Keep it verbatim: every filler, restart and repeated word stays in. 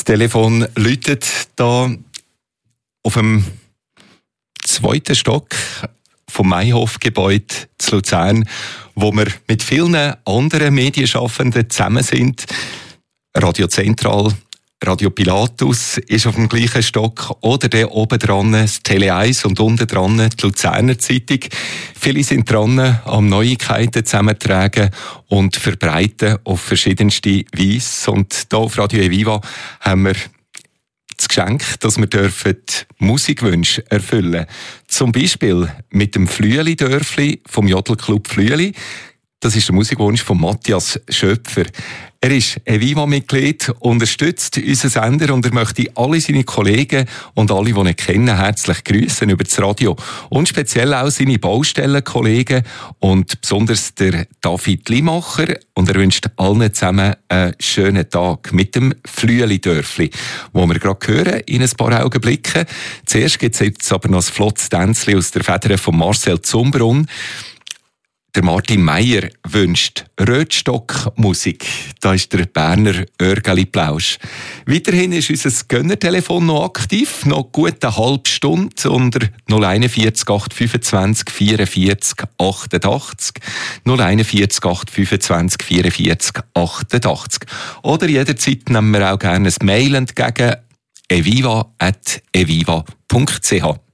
Telefon läutet da auf dem zweiten Stock vom Mayhof-Gebäude zu Luzern, wo wir mit vielen anderen Medienschaffenden zusammen sind. Radio Zentral, Radio Pilatus ist auf dem gleichen Stock oder der oben dran, das Tele eins und unten dran die Luzerner Zeitung. Viele sind dran, am Neuigkeiten zusammentragen und verbreiten auf verschiedenste Weise. Und hier auf Radio Eviva haben wir das Geschenk, dass wir dürfen Musikwünsche erfüllen. Zum Beispiel mit dem Flüeli-Dörfli vom Jodelclub Flüeli. Das ist der Musikwunsch von Matthias Schöpfer. Er ist Eviva-Mitglied, unterstützt unseren Sender und er möchte alle seine Kollegen und alle, die ihn kennen, herzlich grüßen über das Radio. Und speziell auch seine Baustellenkollegen und besonders der David Limacher. Und er wünscht allen zusammen einen schönen Tag mit dem Flüeli-Dörfli, wo wir gerade hören in ein paar Augenblicken. Zuerst gibt es jetzt aber noch ein flottes Tänzchen aus der Feder von Marcel Zumbrunn. Der Martin Meyer wünscht Rötstock-Musik. Da ist der Berner Örgeli-Plausch. Weiterhin ist unser Gönnertelefon noch aktiv. Noch gut eine halbe Stunde unter null eins vier acht fünfundzwanzig vierundvierzig achtundachtzig. null eins vier acht fünfundzwanzig vierundvierzig achtundachtzig. Oder jederzeit nehmen wir auch gerne ein Mail entgegen. eviva at eviva punkt c h.